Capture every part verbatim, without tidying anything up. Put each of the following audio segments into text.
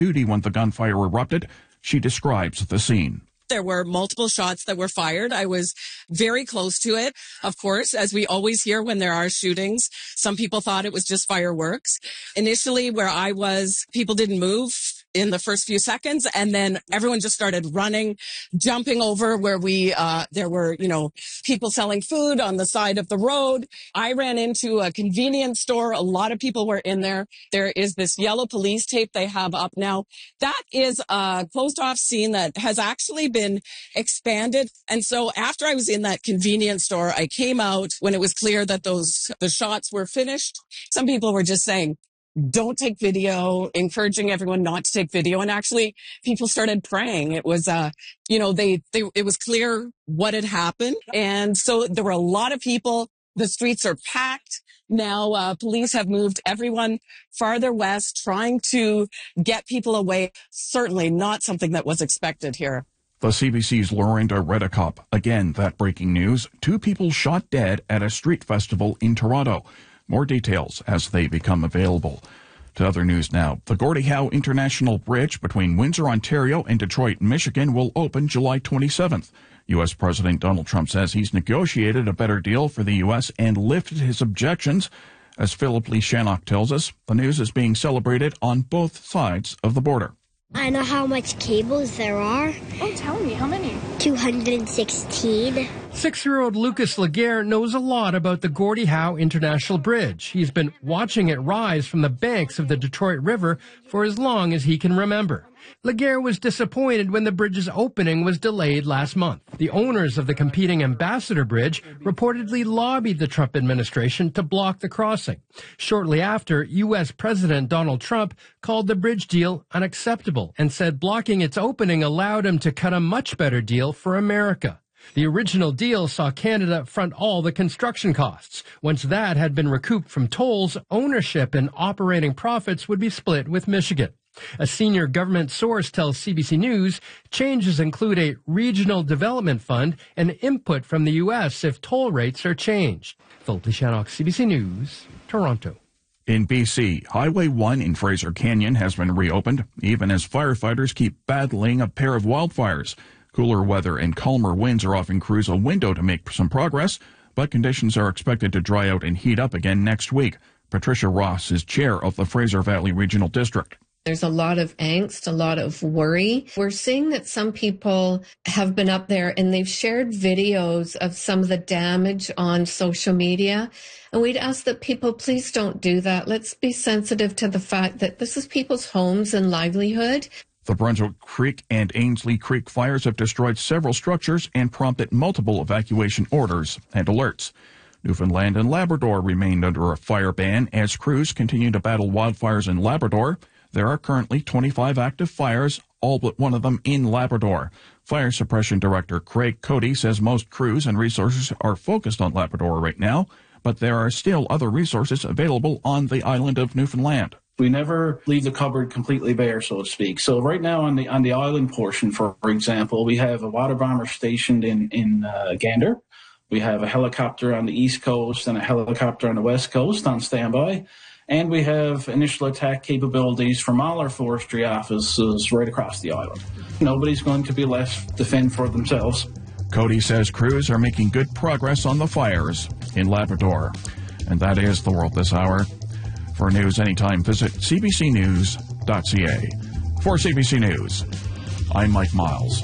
duty when the gunfire erupted. She describes the scene. There were multiple shots that were fired. I was very close to it. Of course, as we always hear when there are shootings, some people thought it was just fireworks. Initially, where I was, people didn't move in the first few seconds, and then everyone just started running, jumping over where we, uh, there were, you know, people selling food on the side of the road. I ran into a convenience store. A lot of people were in there. There is this yellow police tape they have up now. That is a closed off scene that has actually been expanded. And so after I was in that convenience store, I came out when it was clear that those, the shots were finished. Some people were just saying, don't take video, encouraging everyone not to take video. And actually, people started praying. It was, uh, you know, they, they, it was clear what had happened. And so there were a lot of people. The streets are packed. Now, uh, police have moved everyone farther west, trying to get people away. Certainly not something that was expected here. The C B C's Lorinda Redekop. Again, that breaking news. Two people shot dead at a street festival in Toronto. More details as they become available. To other news now. The Gordie Howe International Bridge between Windsor, Ontario and Detroit, Michigan will open July twenty-seventh. U S. President Donald Trump says he's negotiated a better deal for the U S and lifted his objections. As Philip Lee Shannock tells us, the news is being celebrated on both sides of the border. I know how much cables there are. Oh, tell me, how many? two hundred sixteen. Six-year-old Lucas Laguerre knows a lot about the Gordie Howe International Bridge. He's been watching it rise from the banks of the Detroit River for as long as he can remember. Laguerre was disappointed when the bridge's opening was delayed last month. The owners of the competing Ambassador Bridge reportedly lobbied the Trump administration to block the crossing. Shortly after, U S. President Donald Trump called the bridge deal unacceptable and said blocking its opening allowed him to cut a much better deal for America. The original deal saw Canada front all the construction costs. Once that had been recouped from tolls, ownership and operating profits would be split with Michigan. A senior government source tells C B C News changes include a regional development fund and input from the U S if toll rates are changed. Philip Lee Shannock, C B C News, Toronto. In B C, Highway one in Fraser Canyon has been reopened, even as firefighters keep battling a pair of wildfires. Cooler weather and calmer winds are offering crews a window to make some progress, but conditions are expected to dry out and heat up again next week. Patricia Ross is chair of the Fraser Valley Regional District. There's a lot of angst, a lot of worry. We're seeing that some people have been up there and they've shared videos of some of the damage on social media. And we'd ask that people please don't do that. Let's be sensitive to the fact that this is people's homes and livelihood. The Brunswick Creek and Ainsley Creek fires have destroyed several structures and prompted multiple evacuation orders and alerts. Newfoundland and Labrador remained under a fire ban as crews continue to battle wildfires in Labrador. There are currently twenty-five active fires, all but one of them in Labrador. Fire Suppression Director Craig Cody says most crews and resources are focused on Labrador right now, but there are still other resources available on the island of Newfoundland. We never leave the cupboard completely bare, so to speak. So right now on the on the island portion, for, for example, we have a water bomber stationed in, in uh, Gander. We have a helicopter on the east coast and a helicopter on the west coast on standby. And we have initial attack capabilities from all our forestry offices right across the island. Nobody's going to be left to fend for themselves. Cody says crews are making good progress on the fires in Labrador. And that is the world this hour. For news anytime, visit c b c news dot c a. For C B C News, I'm Mike Miles.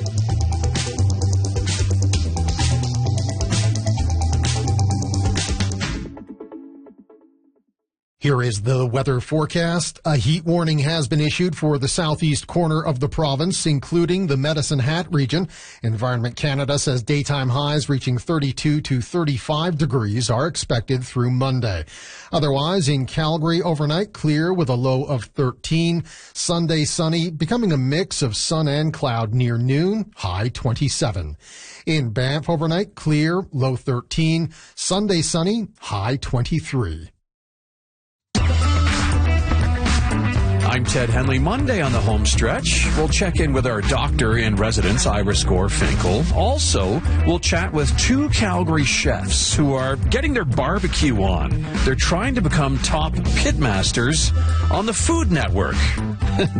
Here is the weather forecast. A heat warning has been issued for the southeast corner of the province, including the Medicine Hat region. Environment Canada says daytime highs reaching thirty-two to thirty-five degrees are expected through Monday. Otherwise, in Calgary, overnight clear with a low of thirteen. Sunday sunny, becoming a mix of sun and cloud near noon, high twenty-seven. In Banff, overnight clear, low thirteen. Sunday sunny, high twenty-three. I'm Ted Henley. Monday on the home stretch, we'll check in with our doctor in residence, Iris Gore-Finkel. Also, we'll chat with two Calgary chefs who are getting their barbecue on. They're trying to become top pitmasters on the Food Network.